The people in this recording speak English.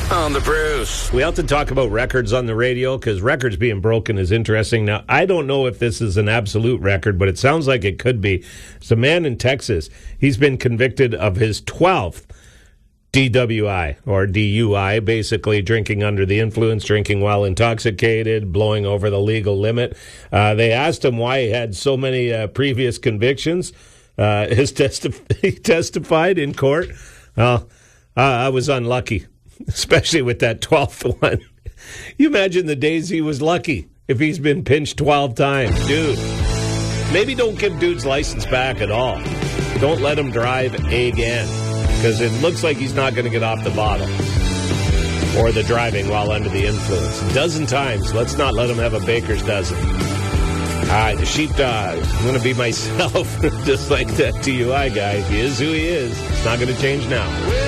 on the Bruce. We often talk about records on the radio because records being broken is interesting. Now, I don't know if this is an absolute record, but it sounds like it could be. It's a man in Texas. He's been convicted of his 12th DWI, or DUI, basically drinking under the influence, drinking while intoxicated, blowing over the legal limit. They asked him why he had so many previous convictions. He testified in court. Well, I was unlucky, especially with that 12th one. You imagine the days he was lucky if he's been pinched 12 times. Dude, maybe don't give dude's license back at all. Don't let him drive again, because it looks like he's not going to get off the bottle or the driving while under the influence. A dozen times. Let's not let him have a baker's dozen. All right, the sheepdog. I'm going to be myself, just like that DUI guy. He is who he is. It's not going to change now.